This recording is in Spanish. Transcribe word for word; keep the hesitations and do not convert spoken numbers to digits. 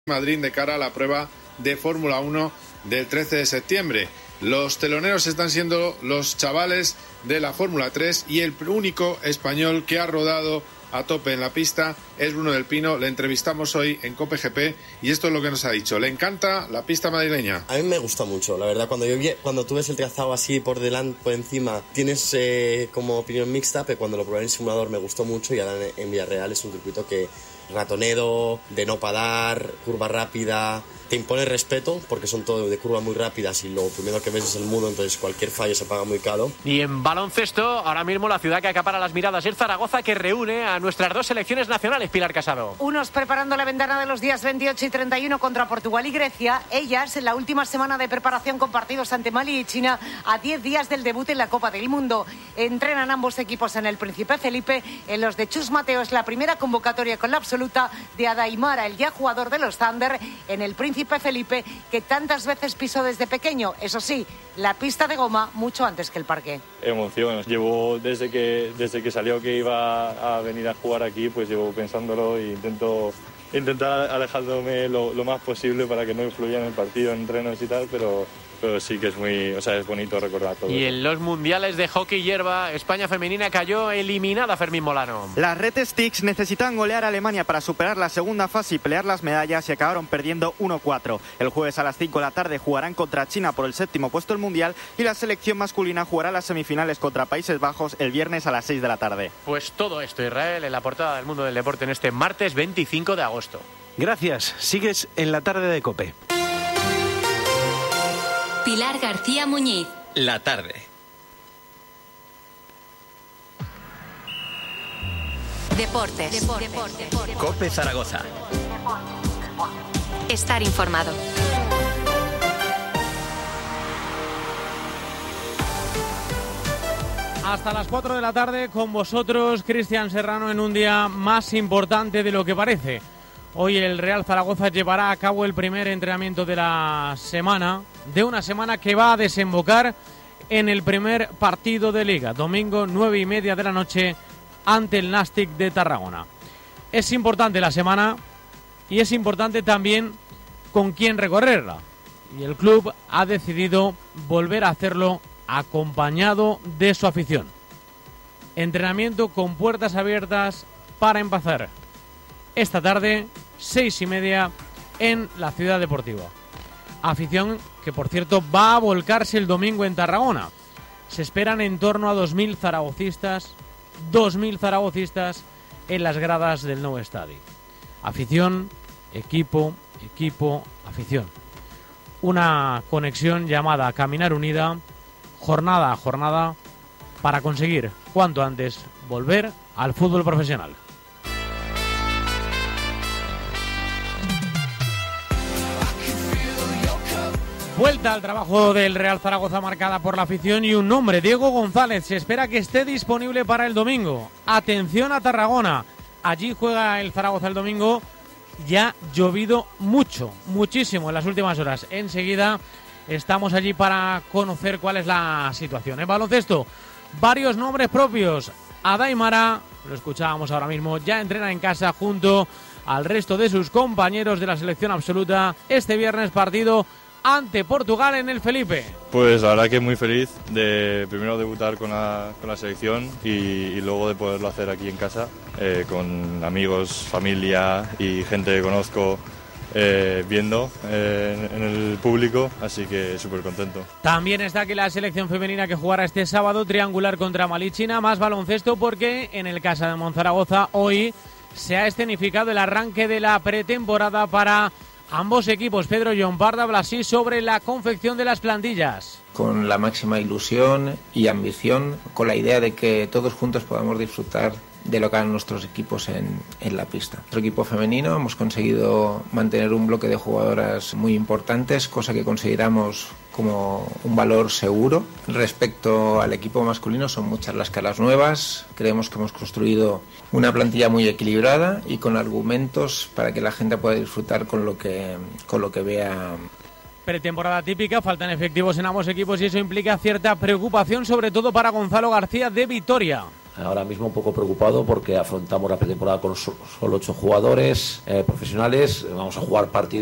Madrid de cara a la prueba de Fórmula uno del trece de septiembre. Los teloneros están siendo los chavales de la Fórmula tres y el único español que ha rodado a tope en la pista es Bruno del Pino. Le entrevistamos hoy en COPE G P y esto es lo que nos ha dicho. Le encanta la pista madrileña. A mí me gusta mucho, la verdad. Cuando yo vi, cuando tú ves el trazado así por delante, por encima, tienes eh, como opinión mixta, pero cuando lo probé en el simulador me gustó mucho y ahora en, en Villarreal es un circuito que ratonero, de no parar, curva rápida, te impone respeto porque son todo de curvas muy rápidas y lo primero que ves es el muro, entonces cualquier fallo se paga muy caro. Y en baloncesto, ahora mismo la ciudad que acapara las miradas es Zaragoza, que reúne a nuestras dos selecciones nacionales, Pilar Casado. Unos preparando la ventana de los días veintiocho y treinta y uno contra Portugal y Grecia, ellas en la última semana de preparación con partidos ante Mali y China a diez días del debut en la Copa del Mundo. Entrenan ambos equipos en el Príncipe Felipe. En los de Chus Mateo es la primera convocatoria con la absoluta de Adaimara, el ya jugador de los Thunder, en el Príncipe Felipe, que tantas veces pisó desde pequeño. Eso sí, la pista de goma mucho antes que el parqué. Emoción. Llevo desde que desde que salió que iba a venir a jugar aquí, pues llevo pensándolo e intento intentar alejándome lo, lo más posible para que no influya en el partido, en entrenos y tal, pero pero sí que es muy, o sea, es bonito recordar todo. Y eso. En los mundiales de hockey hierba, España femenina cayó eliminada, Fermín Molano. Las Red Sticks necesitan golear a Alemania para superar la segunda fase y pelear las medallas y acabaron perdiendo uno cuatro. El jueves a las cinco de la tarde jugarán contra China por el séptimo puesto del mundial y la selección masculina jugará las semifinales contra Países Bajos el viernes a las seis de la tarde. Pues todo esto, Israel, en la portada del Mundo del Deporte en este martes veinticinco de agosto. Gracias. Sigues en la tarde de COPE. Pilar García Muñiz. La tarde. Deportes. Deportes. Deportes. COPE Zaragoza. Estar informado. Hasta las cuatro de la tarde con vosotros, Cristian Serrano, en un día más importante de lo que parece. Hoy el Real Zaragoza llevará a cabo el primer entrenamiento de la semana, de una semana que va a desembocar en el primer partido de Liga, domingo nueve y media de la noche ante el Nàstic de Tarragona. Es importante la semana y es importante también con quién recorrerla. Y el club ha decidido volver a hacerlo acompañado de su afición. Entrenamiento con puertas abiertas para empezar esta tarde, seis y media, en la Ciudad Deportiva. Afición que, por cierto, va a volcarse el domingo en Tarragona. Se esperan en torno a dos mil zaragocistas, dos mil zaragocistas en las gradas del nuevo estadio. Afición, equipo, equipo, afición. Una conexión llamada Caminar Unida, jornada a jornada, para conseguir cuanto antes volver al fútbol profesional. Vuelta al trabajo del Real Zaragoza marcada por la afición y un nombre, Diego González. Se espera que esté disponible para el domingo. Atención a Tarragona. Allí juega el Zaragoza el domingo. Ya ha llovido mucho, muchísimo en las últimas horas. Enseguida estamos allí para conocer cuál es la situación. En baloncesto, varios nombres propios. Adaimara, lo escuchábamos ahora mismo, ya entrena en casa junto al resto de sus compañeros de la selección absoluta. Este viernes partido ante Portugal en el Felipe. Pues la verdad que muy feliz de primero debutar con la, con la selección y, y luego de poderlo hacer aquí en casa, eh, con amigos, familia y gente que conozco eh, viendo eh, en, en el público, así que súper contento. También está aquí la selección femenina que jugará este sábado triangular contra Mali China, más baloncesto porque en el Casa de Monzaragoza hoy se ha escenificado el arranque de la pretemporada para ambos equipos. Pedro Llombarda habla así sobre la confección de las plantillas. Con la máxima ilusión y ambición, con la idea de que todos juntos podamos disfrutar de lo que hagan nuestros equipos en, en la pista. Nuestro equipo femenino hemos conseguido mantener un bloque de jugadoras muy importantes, cosa que consideramos como un valor seguro. Respecto al equipo masculino, son muchas las caras nuevas. Creemos que hemos construido una plantilla muy equilibrada y con argumentos para que la gente pueda disfrutar con lo que, con lo que vea. Pretemporada típica, faltan efectivos en ambos equipos y eso implica cierta preocupación, sobre todo para Gonzalo García de Vitoria. Ahora mismo un poco preocupado porque afrontamos la pretemporada con solo ocho jugadores eh, profesionales. Vamos a jugar partidos